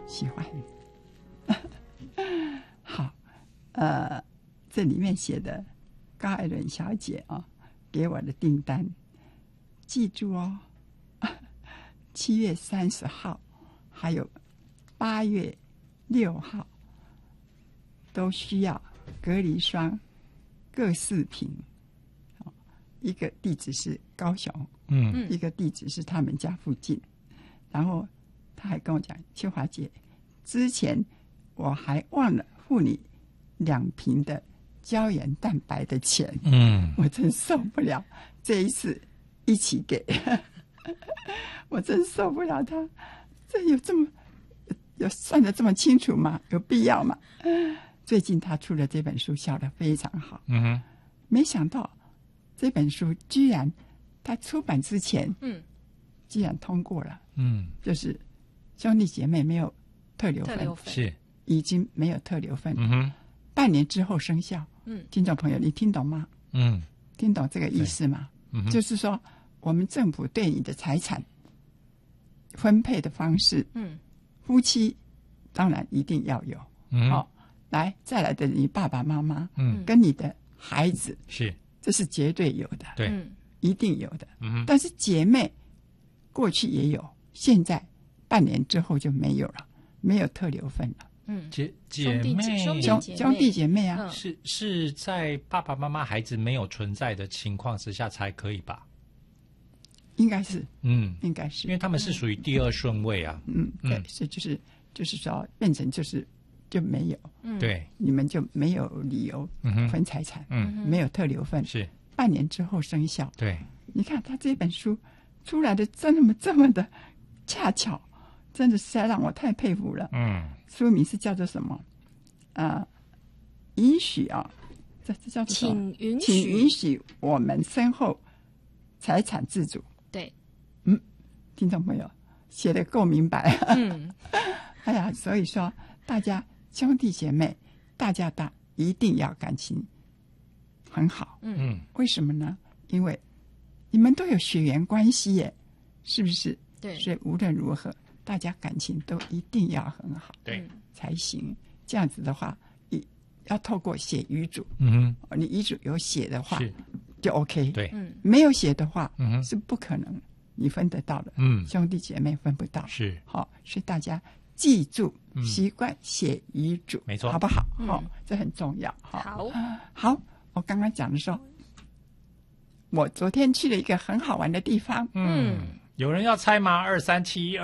喜欢。好，这里面写的高艾伦小姐给我的订单，记住哦，7月30号还有8月6号都需要隔离霜各4瓶，一个地址是高雄，一个地址是他们家附近。然后他还跟我讲，秋华姐，之前我还忘了付你2瓶的胶原蛋白的钱，我真受不了，这一次一起给我真受不了他，这有算得这么清楚吗？有必要吗？最近他出了这本书，销得非常好，没想到这本书居然他出版之前居然通过了，就是兄弟姐妹没有特留份， 是已经没有特留份，半年之后生效。听众朋友，你听懂吗？听懂这个意思吗？就是说我们政府对你的财产分配的方式，夫妻当然一定要有，来再来的你爸爸妈妈，跟你的孩子， 是， 这是绝对有的， 对， 一定有的。但是姐妹过去也有，现在半年之后就没有了，没有特留份了。 姐妹兄弟姐妹啊， 是在爸爸妈妈孩子没有存在的情况之下才可以吧？ 应该是，应该是， 因为他们是属于第2顺位啊。 对，是就是说变成就没有， 对， 你们就没有理由分财产，没有特留份， 是半年之后生效。 对， 你看他这本书出来的这么的恰巧，真的实在让我太佩服了。书名是叫做什么？允许这叫做什么？请允许我们身后财产自主。 对， 听众朋友写得够明白。哎呀，所以说大家兄弟姐妹，大家一定要感情很好。为什么呢？因为你们都有血缘关系耶，是不是？ 对， 所以无论如何，大家感情都一定要很好， 对， 才行。这样子的话，要透过写遗嘱，你遗嘱有写的话，就 OK。 对， 没有写的话，是不可能你分得到的。兄弟姐妹分不到， 是好，所以大家记住，习惯写遗嘱， 没错， 好不好？这很重要。好，我刚刚讲的时候，我昨天去了一个很好玩的地方。 有人要猜吗？2371